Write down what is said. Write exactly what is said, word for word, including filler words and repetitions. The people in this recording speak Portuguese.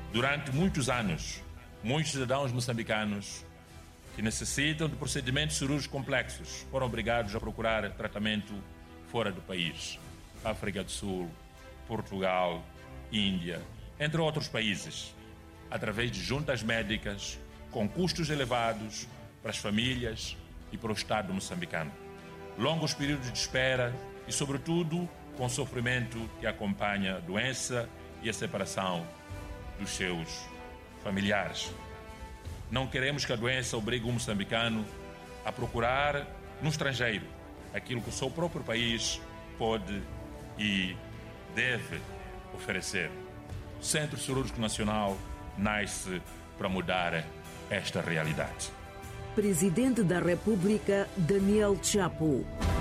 Durante muitos anos, muitos cidadãos moçambicanos que necessitam de procedimentos cirúrgicos complexos foram obrigados a procurar tratamento fora do país. África do Sul, Portugal, Índia, entre outros países, através de juntas médicas com custos elevados para as famílias e para o Estado moçambicano. Longos períodos de espera e, sobretudo, com o sofrimento que acompanha a doença e a separação dos seus familiares. Não queremos que a doença obrigue o moçambicano a procurar no estrangeiro aquilo que o seu próprio país pode e deve oferecer. O Centro Cirúrgico Nacional nasce para mudar esta realidade. Presidente da República, Daniel Chapo.